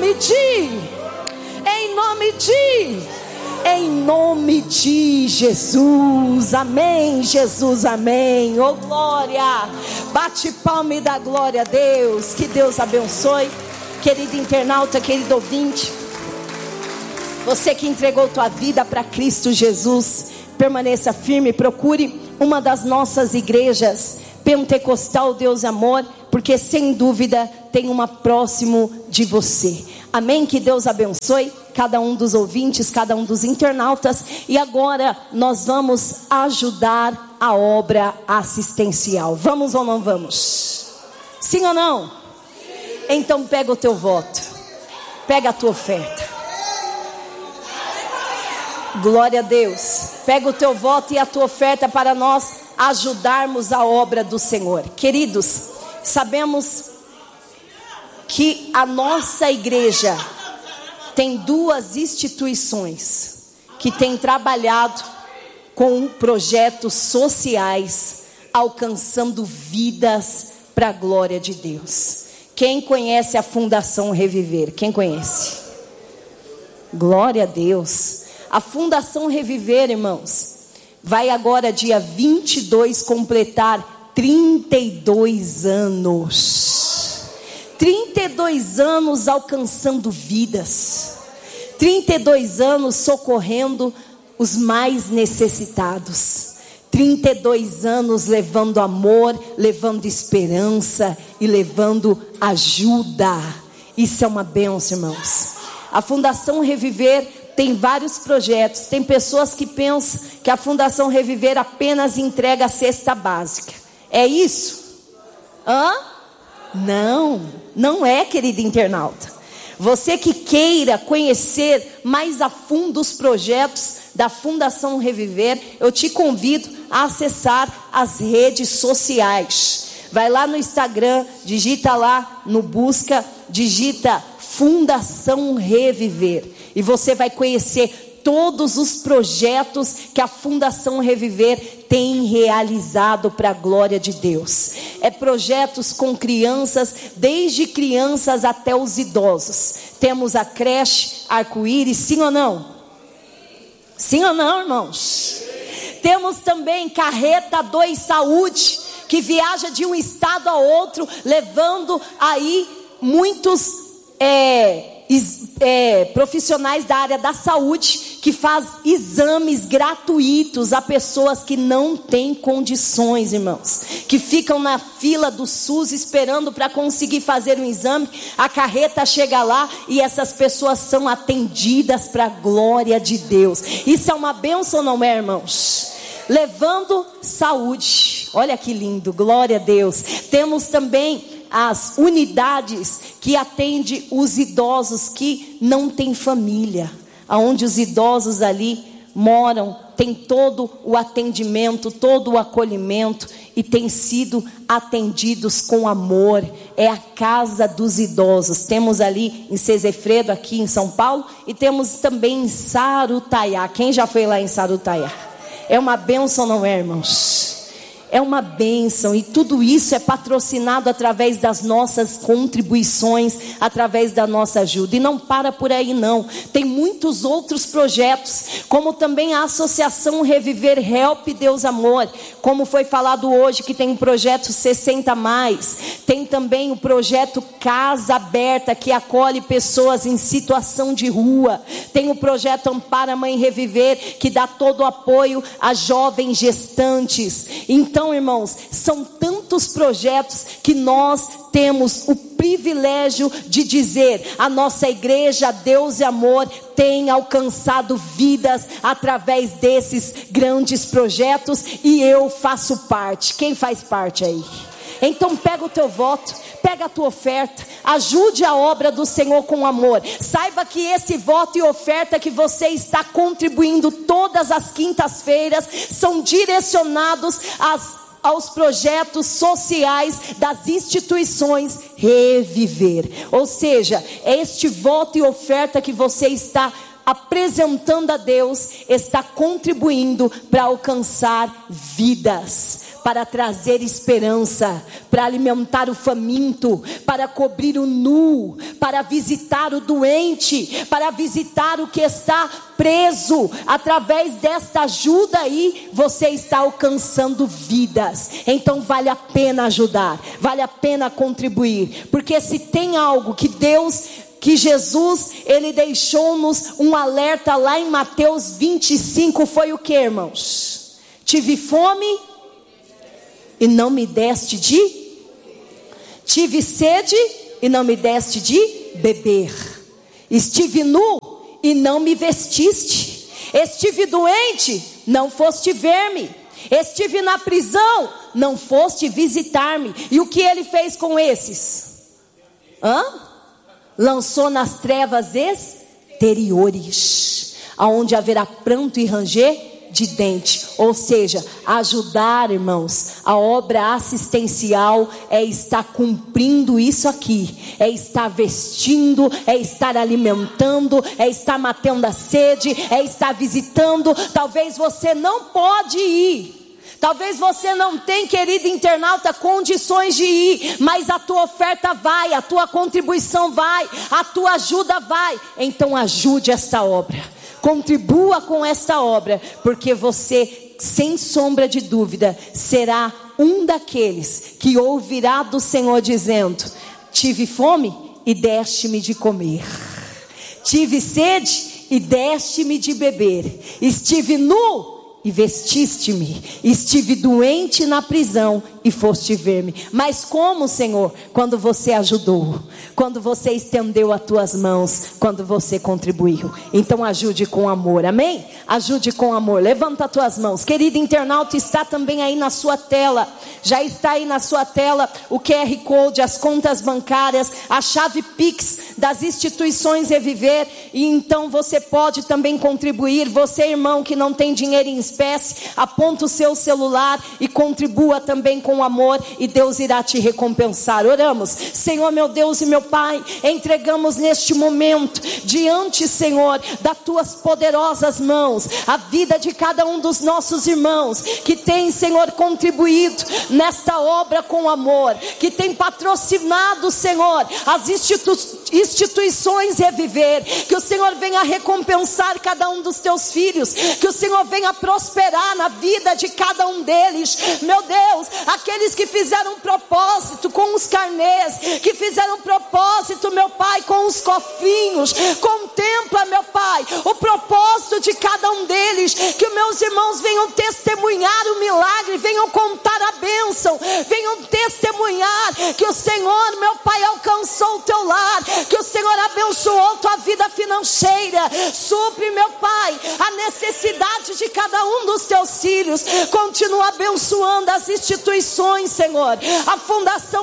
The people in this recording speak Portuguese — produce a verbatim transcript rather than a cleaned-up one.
nome de, em nome de, em nome de Jesus. Amém, Jesus, amém. Oh glória, bate palma e dá glória a Deus. Que Deus abençoe, querido internauta, querido ouvinte. Você que entregou tua vida para Cristo Jesus, permaneça firme, procure uma das nossas igrejas pentecostal Deus Amor, porque sem dúvida tem uma próximo de você. Amém? Que Deus abençoe cada um dos ouvintes, cada um dos internautas. E agora nós vamos ajudar a obra assistencial. Vamos ou não vamos? Sim ou não? Então pega o teu voto, pega a tua oferta. Glória a Deus. Pega o teu voto e a tua oferta para nós ajudarmos a obra do Senhor. Queridos, sabemos que a nossa igreja tem duas instituições que têm trabalhado com projetos sociais, alcançando vidas para a glória de Deus. Quem conhece a Fundação Reviver? Quem conhece? Glória a Deus. A Fundação Reviver, irmãos, vai agora dia vinte e dois completar trinta e dois anos. trinta e dois anos alcançando vidas. trinta e dois anos socorrendo os mais necessitados. trinta e dois anos levando amor, levando esperança e levando ajuda. Isso é uma bênção, irmãos. A Fundação Reviver tem vários projetos. Tem pessoas que pensam que a Fundação Reviver apenas entrega a cesta básica. É isso? Hã? Não, não é, querido internauta. Você que queira conhecer mais a fundo os projetos da Fundação Reviver, eu te convido a acessar as redes sociais. Vai lá no Instagram, digita lá no busca, digita Fundação Reviver. E você vai conhecer todos os projetos que a Fundação Reviver tem realizado para a glória de Deus. É projetos com crianças, desde crianças até os idosos. Temos a creche Arco-Íris, sim ou não? Sim ou não, irmãos? Temos também Carreta dois Saúde, que viaja de um estado a outro, levando aí muitos é, É, profissionais da área da saúde que faz exames gratuitos a pessoas que não têm condições, irmãos, que ficam na fila do SUS esperando para conseguir fazer um exame. A carreta chega lá e essas pessoas são atendidas para a glória de Deus. Isso é uma bênção, não é, irmãos? Levando saúde. Olha que lindo, glória a Deus. Temos também as unidades que atendem os idosos que não têm família, aonde os idosos ali moram, tem todo o atendimento, todo o acolhimento e têm sido atendidos com amor. É a casa dos idosos. Temos ali em Sesefredo, aqui em São Paulo, e temos também em Sarutaiá. Quem já foi lá em Sarutaiá? É uma bênção, não é, irmãos? É uma bênção, e tudo isso é patrocinado através das nossas contribuições, através da nossa ajuda. E não para por aí não, tem muitos outros projetos, como também a Associação Reviver Help Deus Amor, como foi falado hoje, que tem o projeto sessenta mais, tem também o projeto Casa Aberta, que acolhe pessoas em situação de rua, tem o projeto Ampara Mãe Reviver, que dá todo o apoio a jovens gestantes. Então, Então, irmãos, são tantos projetos que nós temos o privilégio de dizer: a nossa igreja Deus e Amor tem alcançado vidas através desses grandes projetos, e eu faço parte. Quem faz parte aí? Então pega o teu voto, pega a tua oferta, ajude a obra do Senhor com amor. Saiba que esse voto e oferta que você está contribuindo todas as quintas-feiras são direcionados às, aos projetos sociais das instituições Reviver. Ou seja, é este voto e oferta que você está apresentando a Deus, está contribuindo para alcançar vidas, para trazer esperança, para alimentar o faminto, para cobrir o nu, para visitar o doente, para visitar o que está preso. Através desta ajuda aí, você está alcançando vidas. Então vale a pena ajudar, vale a pena contribuir, porque se tem algo que Deus, que Jesus, Ele deixou-nos um alerta lá em Mateus vinte e cinco, foi o que, irmãos? Tive fome e não me deste de? Tive sede e não me deste de beber. Estive nu e não me vestiste. Estive doente, não foste ver-me. Estive na prisão, não foste visitar-me. E o que Ele fez com esses? Hã? Lançou nas trevas exteriores, aonde haverá pranto e ranger de dente. Ou seja, ajudar, irmãos, a obra assistencial é estar cumprindo isso aqui, é estar vestindo, é estar alimentando, é estar matando a sede, é estar visitando. Talvez você não pode ir, talvez você não tenha, querido internauta, condições de ir, mas a tua oferta vai, a tua contribuição vai, a tua ajuda vai. Então ajude esta obra, contribua com esta obra, porque você, sem sombra de dúvida, será um daqueles que ouvirá do Senhor dizendo: tive fome e deste-me de comer, tive sede e deste-me de beber, estive nu e vestiste-me, estive doente na prisão e foste ver-me. Mas como, Senhor? Quando você ajudou, quando você estendeu as tuas mãos, quando você contribuiu. Então ajude com amor, amém? Ajude com amor. Levanta as tuas mãos. Querido internauta, está também aí na sua tela, já está aí na sua tela o Q R Code, as contas bancárias, a chave Pix das instituições Reviver. E então você pode também contribuir. Você, irmão, que não tem dinheiro em espécie, aponta o seu celular e contribua também com amor, e Deus irá te recompensar. Oramos. Senhor, meu Deus e meu Pai, entregamos neste momento diante, Senhor, das tuas poderosas mãos, a vida de cada um dos nossos irmãos que tem, Senhor, contribuído nesta obra com amor, que tem patrocinado, Senhor, as institu instituições Reviver. Que o Senhor venha recompensar cada um dos teus filhos, que o Senhor venha prosperar na vida de cada um deles. Meu Deus, aqueles que fizeram um propósito com os carnês, que fizeram um propósito, meu Pai, com os cofrinhos, contempla, meu Pai, o propósito de cada um deles. Que os meus irmãos venham testemunhar o milagre, venham contar a bênção, venham testemunhar que o Senhor, meu Pai, alcançou o teu lar, que o Senhor abençoou tua vida financeira. Supre, meu Pai, a necessidade de cada um dos teus filhos. Continua abençoando as instituições, Senhor, a Fundação